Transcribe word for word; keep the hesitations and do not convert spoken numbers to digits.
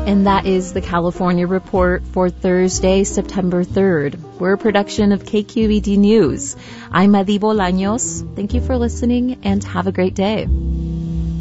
And that is the California Report for Thursday, September third. We're a production of K Q E D News. I'm Madi Bolaños. Thank you for listening and have a great day.